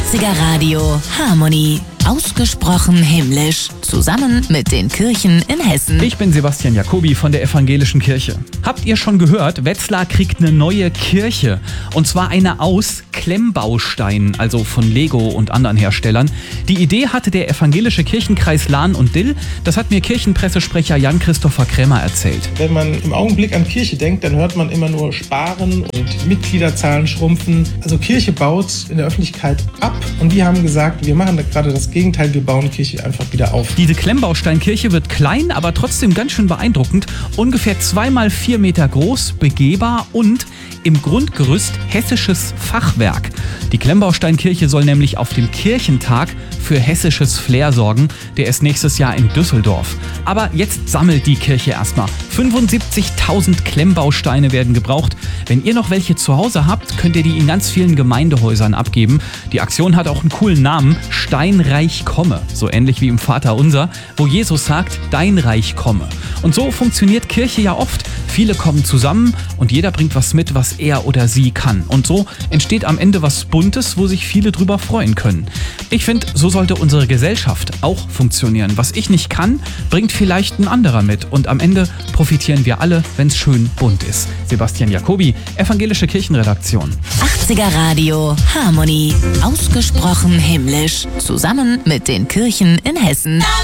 80er Radio Harmonie. Ausgesprochen himmlisch. Zusammen mit den Kirchen in Hessen. Ich bin Sebastian Jacobi von der Evangelischen Kirche. Habt ihr schon gehört? Wetzlar kriegt eine neue Kirche. Und zwar eine aus Klemmbausteinen, also von Lego und anderen Herstellern. Die Idee hatte der Evangelische Kirchenkreis Lahn und Dill. Das hat mir Kirchenpressesprecher Jan-Christopher Krämer erzählt. Wenn man im Augenblick an Kirche denkt, dann hört man immer nur Sparen und Mitgliederzahlen schrumpfen. Also Kirche baut in der Öffentlichkeit ab. Und wir haben gesagt, wir machen da gerade das Gegenteil, wir bauen Kirche einfach wieder auf. Diese Klemmbausteinkirche wird klein, aber trotzdem ganz schön beeindruckend. Ungefähr 2x4 Meter groß, begehbar und im Grundgerüst hessisches Fachwerk. Die Klemmbausteinkirche soll nämlich auf dem Kirchentag für hessisches Flair sorgen. Der ist nächstes Jahr in Düsseldorf. Aber jetzt sammelt die Kirche erstmal. 75.000 Klemmbausteine werden gebraucht. Wenn ihr noch welche zu Hause habt, könnt ihr die in ganz vielen Gemeindehäusern abgeben. Die Aktion hat auch einen coolen Namen, Steinreich komme. So ähnlich wie im Vaterunser, wo Jesus sagt, dein Reich komme. Und so funktioniert Kirche ja oft. Viele kommen zusammen und jeder bringt was mit, was er oder sie kann. Und so entsteht am Ende was Buntes, wo sich viele drüber freuen können. Ich finde, so sollte unsere Gesellschaft auch funktionieren. Was ich nicht kann, bringt vielleicht ein anderer mit. Und am Ende profitieren wir alle, wenn es schön bunt ist. Sebastian Jacobi, Evangelische Kirchenredaktion. 80er Radio Harmonie. Ausgesprochen himmlisch. Zusammen mit den Kirchen in Hessen.